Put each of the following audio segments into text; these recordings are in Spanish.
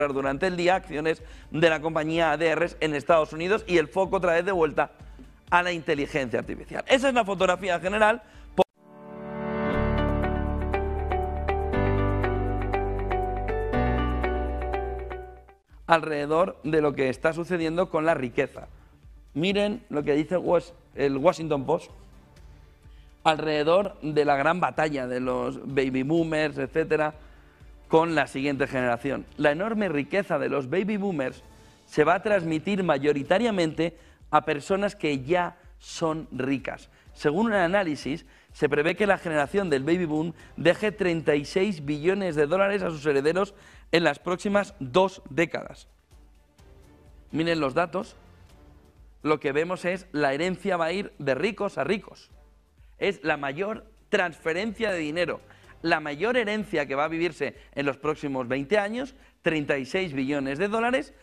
durante el día acciones de la compañía ADRs en Estados Unidos y el foco otra vez de vuelta a la inteligencia artificial. Esa es la fotografía general. Alrededor de lo que está sucediendo con la riqueza. Miren lo que dice el Washington Post alrededor de la gran batalla de los baby boomers, etcétera, con la siguiente generación. La enorme riqueza de los baby boomers se va a transmitir mayoritariamente a personas que ya son ricas. Según un análisis, se prevé que la generación del baby boom deje 36 billones de dólares a sus herederos en las próximas 2 décadas. Miren los datos. Lo que vemos es la herencia va a ir de ricos a ricos. Es la mayor transferencia de dinero, la mayor herencia que va a vivirse en los próximos 20 años, 36 billones de dólares,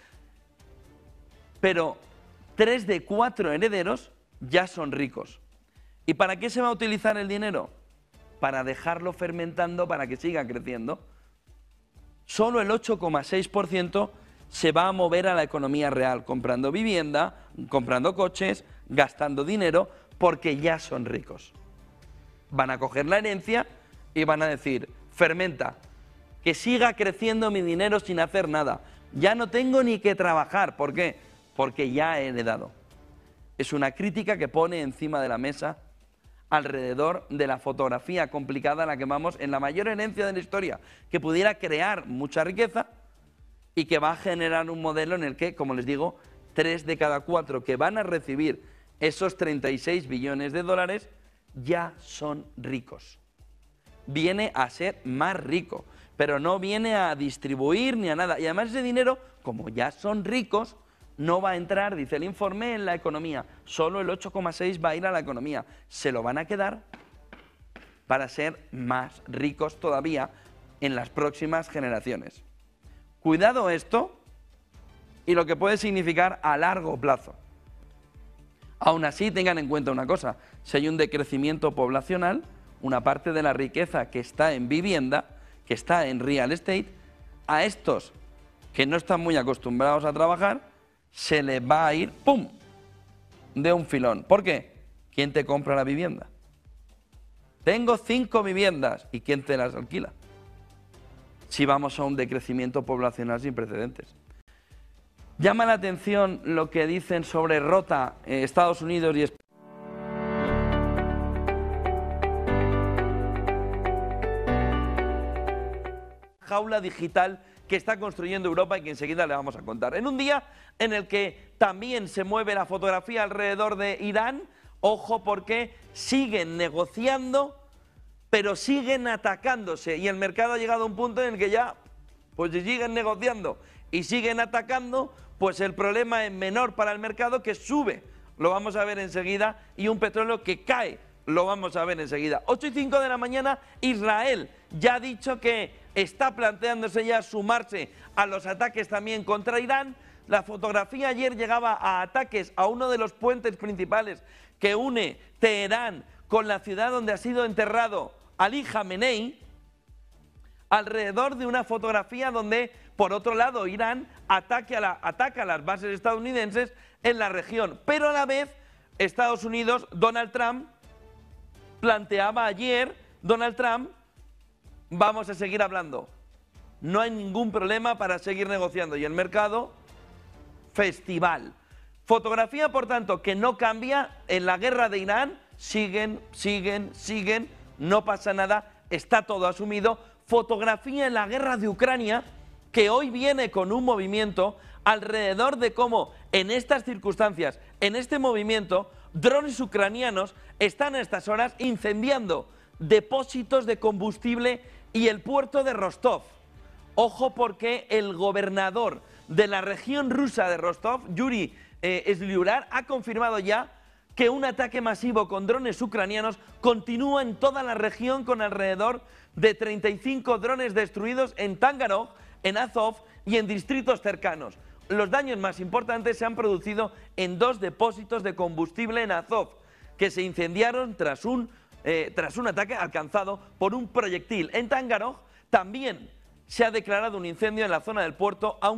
pero 3 de 4 herederos ya son ricos. ¿Y para qué se va a utilizar el dinero? Para dejarlo fermentando, para que siga creciendo. Solo el 8,6% se va a mover a la economía real, comprando vivienda, comprando coches, gastando dinero, porque ya son ricos. Van a coger la herencia y van a decir, fermenta, que siga creciendo mi dinero sin hacer nada. Ya no tengo ni que trabajar. ¿Por qué? Porque ya he heredado. Es una crítica que pone encima de la mesa alrededor de la fotografía complicada en la que vamos en la mayor herencia de la historia, que pudiera crear mucha riqueza y que va a generar un modelo en el que, como les digo, 3 de cada 4 que van a recibir esos 36 billones de dólares ya son ricos. Viene a ser más rico, pero no viene a distribuir ni a nada. Y además ese dinero, como ya son ricos, no va a entrar, dice el informe, en la economía. Solo el 8,6 va a ir a la economía. Se lo van a quedar para ser más ricos todavía en las próximas generaciones. Cuidado esto y lo que puede significar a largo plazo. Aún así, tengan en cuenta una cosa, si hay un decrecimiento poblacional, una parte de la riqueza que está en vivienda, que está en real estate, a estos que no están muy acostumbrados a trabajar, se les va a ir, ¡pum!, de un filón. ¿Por qué? ¿Quién te compra la vivienda? Tengo 5 viviendas, ¿y quién te las alquila? Si vamos a un decrecimiento poblacional sin precedentes. Llama la atención lo que dicen sobre Rota, Estados Unidos y España. Jaula digital que está construyendo Europa y que enseguida le vamos a contar. En un día en el que también se mueve la fotografía alrededor de Irán, ojo porque siguen negociando, pero siguen atacándose y el mercado ha llegado a un punto en el que ya, pues si siguen negociando y siguen atacando, pues el problema es menor para el mercado, que sube, lo vamos a ver enseguida, y un petróleo que cae, lo vamos a ver enseguida. 8:05 de la mañana, Israel ya ha dicho que está planteándose ya sumarse a los ataques también contra Irán. La fotografía ayer llegaba a ataques a uno de los puentes principales que une Teherán con la ciudad donde ha sido enterrado Ali Khamenei, alrededor de una fotografía donde, por otro lado, Irán ataca a las bases estadounidenses en la región. Pero a la vez, Estados Unidos, Donald Trump, planteaba ayer, vamos a seguir hablando. No hay ningún problema para seguir negociando. Y el mercado, festival. Fotografía, por tanto, que no cambia en la guerra de Irán. Siguen, no pasa nada, está todo asumido. Fotografía en la guerra de Ucrania, que hoy viene con un movimiento alrededor de cómo en estas circunstancias, en este movimiento, drones ucranianos están a estas horas incendiando depósitos de combustible y el puerto de Rostov. Ojo porque el gobernador de la región rusa de Rostov, Yuri Slyurar, ha confirmado ya que un ataque masivo con drones ucranianos continúa en toda la región, con alrededor de 35 drones destruidos en Tangarog, en Azov y en distritos cercanos. Los daños más importantes se han producido en 2 depósitos de combustible en Azov, que se incendiaron tras un ataque alcanzado por un proyectil. En Tangarog también se ha declarado un incendio en la zona del puerto,